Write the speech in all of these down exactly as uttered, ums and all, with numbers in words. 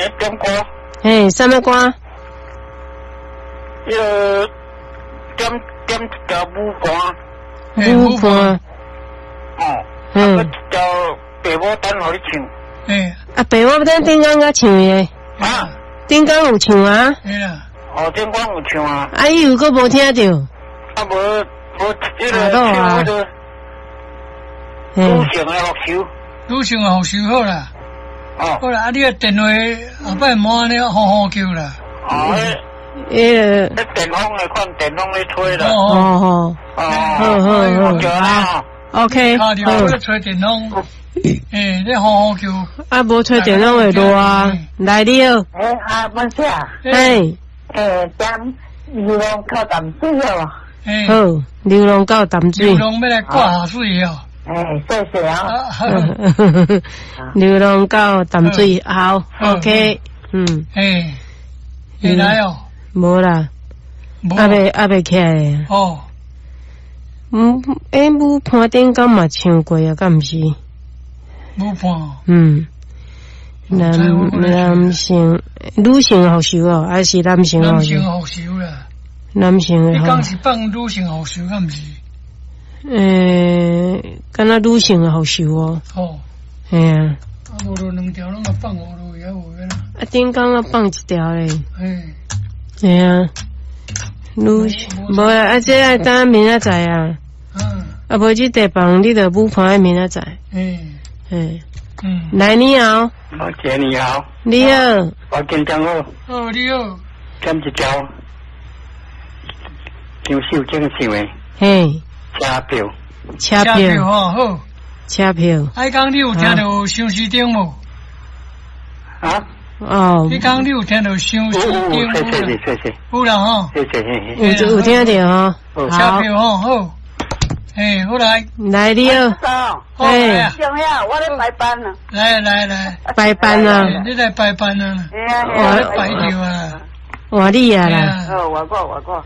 诶，点歌。 嘿，什么歌？ 迄个点点一条舞歌。 舞歌。 哦。 嗯。 啊，一条白牡丹，互你唱。 诶。 啊，白牡丹顶刚甲唱诶。 啊。 顶刚有唱啊。 嘿啦。 哦，顶刚有唱啊。 啊，伊有个无听着。 啊，无无这个唱迄个。女性的学手。 女性的学手好啦。 哦。 好啦，啊，你个电话后摆莫安尼呼呼叫啦。 哦。 迄个。 迄电风的款，电风咧吹啦。 哦哦。 哦。 好好好。OK。 打电话咧吹电风。诶，你呼呼叫。 啊，无吹电风会落啊。来了。 诶，啊，文姐。 嘿。 诶，点流浪到淡水哦。 好，流浪到淡水。 流浪要来挂下水哦。 诶，谢谢啊。 流浪到淡水，好 ，OK， 嗯。 诶，会来哦。 无啦，还未还未起来。 哦。 嗯，诶，舞伴顶敢嘛唱过啊？敢毋是？ 舞伴。 嗯。男男性、女性学手哦，还是男性学手？ 男性学手啦。 男性的。 你讲是放女性学手，敢毋是？ 诶，敢若女性的学手哦。 哦。 系啊。 啊，无就两条拢个放下落也有个啦。 啊，顶刚啊放一条咧。 嘿。 系啊。女无啊，啊，这爱等明仔载啊。 嗯。 啊，无即地方你着舞伴爱明仔载。 嘿。 嘿。 嗯。 来，你好。 老姐你好。 你好。 我跟张好。 哦，你好。 点一条。张秀正秀诶。 嘿。 车票。 车票。 车票吼好。 车票。 哎，讲你有听到相思顶无？ 啊？ 哦。 你讲你有听到相思顶无？ 谢谢谢谢。 有啦吼。 谢谢谢谢。 有有听到吼。 车票吼好。诶，好来。 来你好。 好来啊。 重要，我咧排班啊。 来来来。 排班啊。 你来排班啊。 我排掉啊。 换你啊啦。 哦，我过我过。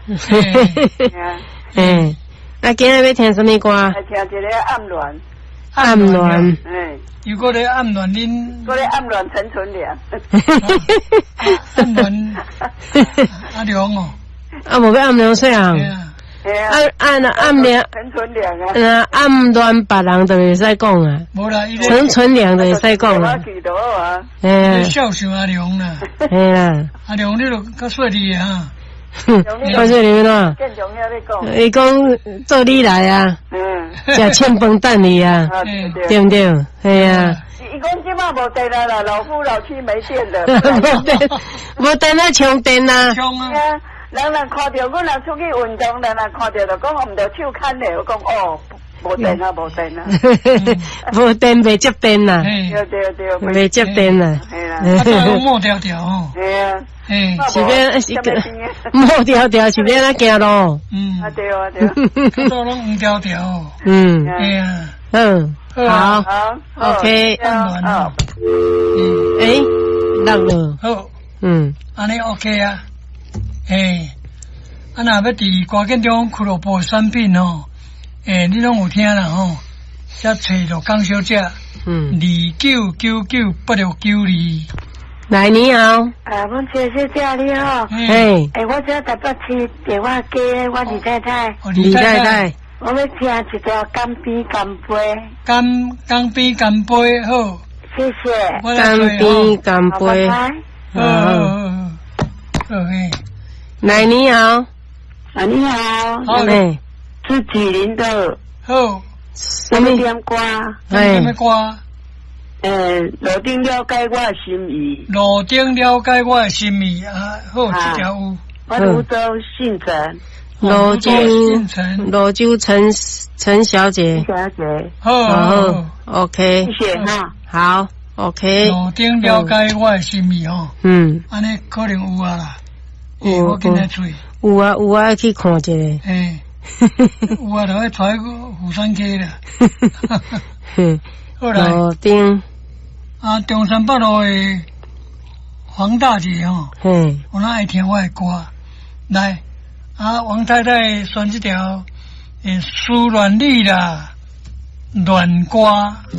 嘿。啊，今日要听什么歌？ 听一个暗恋。 暗恋。 哎。 如果咧暗恋恁。 我咧暗恋陈纯良。 暗恋。阿良哦。 啊，无要暗恋谁啊？暗暗啊暗恋。 陈纯良啊。 啊，暗恋别人就会使讲啊。 无啦， 陈纯良就会使讲啊。 哎。孝顺阿良啦。 系啦。 阿良，你著较说你啊。 哼，我说你啦。 更重要你讲。 你讲做你来啊。嗯。食欠饭等你啊。对不对？系啊。 伊讲即马无电啦，老夫老妻没电了。 无电，无电啊，充电啊。 充啊。 人人看到阮若出去运动，人人看到就讲我毋着手牵咧，我讲哦，无电啊，无电啊。 无电未接电啦。 对对对。 未接电啦。 系啦。 啊，都摸条条吼。 系啊。 诶。 是要是个摸条条，是要哪行路？ 嗯。啊对啊对。 都拢五条条。 嗯。 哎呀。 嗯。好。 好。 OK。 好。 嗯。诶，落了。 好。 嗯。 安尼 OK 啊。诶，啊，若要伫歌景中俱乐部选品吼，诶，你拢有听啦吼，则找着江小姐，嗯，二九九九八六九二。 来，你好。 啊，阮谢小姐你好。 嘿。 诶，我这台北市电话机，我李太太。 哦，李太太。 我要听一条干杯干杯。 干干杯干杯好。 谢谢。 干杯干杯。 好好好。好嘿。 来，你好。 啊，你好。 好嘞。 是吉林的。 好。 什么点歌？ 什么歌？ 诶，路顶了解我心意。 路顶了解我心意啊！好，这条有。 我泸州姓陈。 泸州陈。泸州陈陈小姐。 小姐。 好。好。 OK。谢谢哈。 好。OK。 路顶了解我心意哦。 嗯。 安尼可能有啊啦。诶，我今日吹。 有啊有啊，去看一下。 诶，有啊，就去带个虎山溪啦。好来。 路顶。 啊，中山北路的黄大姐吼，嘿，我哪爱听我的歌。来，啊，王太太选这条诶，苏软丽啦，软歌。